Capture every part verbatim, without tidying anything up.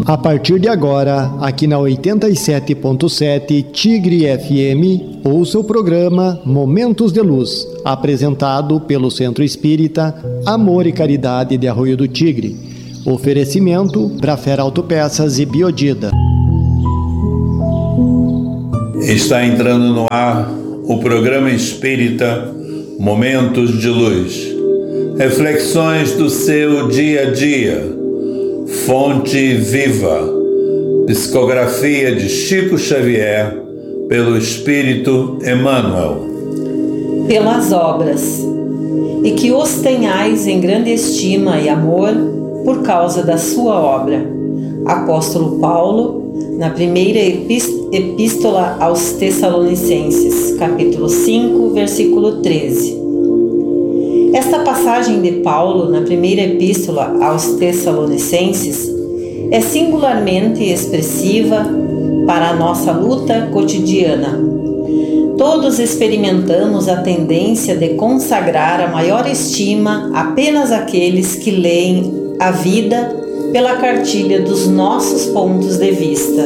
A partir de agora, aqui na oitenta e sete ponto sete Tigre F M, ouça o programa Momentos de Luz, apresentado pelo Centro Espírita Amor e Caridade de Arroio do Tigre. Oferecimento Brafer Autopeças e Biodida. Está entrando no ar o programa espírita Momentos de Luz. Reflexões do seu dia a dia. Fonte Viva. Psicografia de Chico Xavier pelo Espírito Emmanuel. Pelas obras. E que os tenhais em grande estima e amor por causa da sua obra. Apóstolo Paulo, na primeira epístola aos Tessalonicenses, capítulo cinco, versículo treze. Esta passagem de Paulo, na primeira epístola aos Tessalonicenses, é singularmente expressiva para a nossa luta cotidiana. Todos experimentamos a tendência de consagrar a maior estima apenas àqueles que leem a vida pela cartilha dos nossos pontos de vista.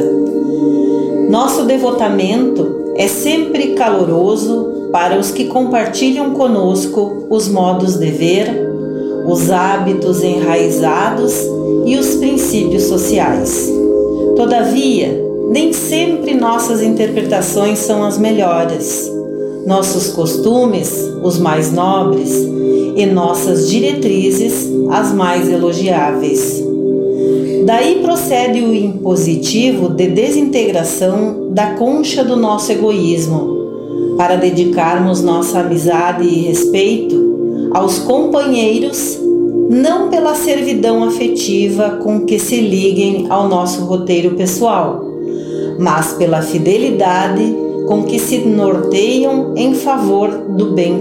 Nosso devotamento é sempre caloroso para os que compartilham conosco os modos de ver, os hábitos enraizados e os princípios sociais. Todavia, nem sempre nossas interpretações são as melhores, nossos costumes os mais nobres e nossas diretrizes as mais elogiáveis. Daí procede o impositivo de desintegração da concha do nosso egoísmo, para dedicarmos nossa amizade e respeito aos companheiros, não pela servidão afetiva com que se liguem ao nosso roteiro pessoal, mas pela fidelidade com que se norteiam em favor do bem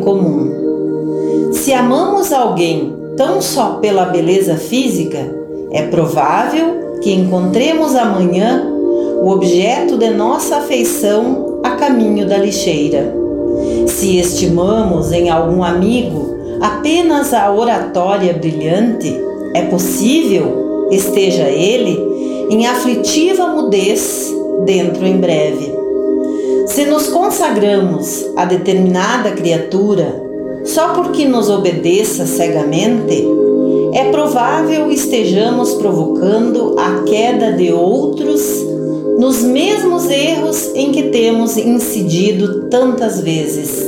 comum. Se amamos alguém tão só pela beleza física, é provável que encontremos amanhã o objeto de nossa afeição a caminho da lixeira. Se estimamos em algum amigo apenas a oratória brilhante, é possível esteja ele em aflitiva mudez dentro em breve. Se nos consagramos a determinada criatura só porque nos obedeça cegamente, é provável estejamos provocando a queda de outros nos mesmos erros em que temos incidido tantas vezes.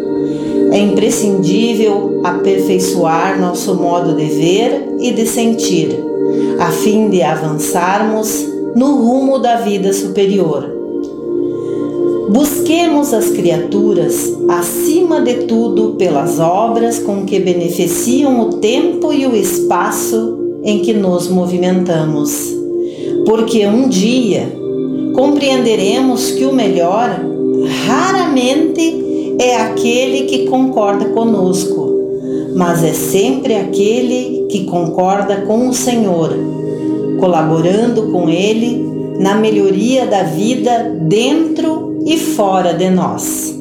É imprescindível aperfeiçoar nosso modo de ver e de sentir, a fim de avançarmos no rumo da vida superior. Busquemos as criaturas, acima de tudo, pelas obras com que beneficiam o tempo e o espaço em que nos movimentamos, porque um dia compreenderemos que o melhor raramente é aquele que concorda conosco, mas é sempre aquele que concorda com o Senhor, colaborando com Ele na melhoria da vida dentro e fora de nós.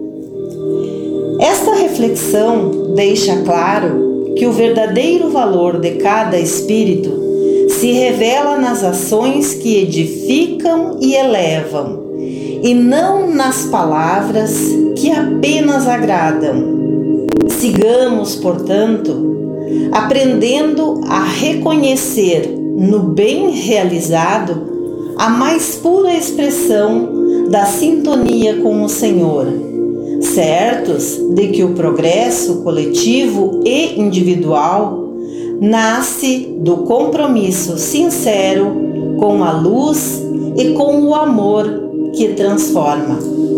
Esta reflexão deixa claro que o verdadeiro valor de cada espírito se revela nas ações que edificam e elevam, e não nas palavras que apenas agradam. Sigamos, portanto, aprendendo a reconhecer no bem realizado a mais pura expressão da sintonia com o Senhor, certos de que o progresso coletivo e individual nasce do compromisso sincero com a luz e com o amor que transforma.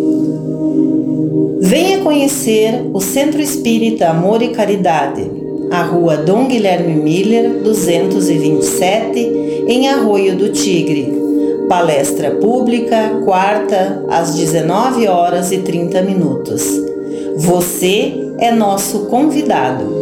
Venha conhecer o Centro Espírita Amor e Caridade, a Rua Dom Guilherme Miller, duzentos e vinte e sete, em Arroio do Tigre. Palestra pública, quarta, às dezenove horas e trinta minutos. Você é nosso convidado.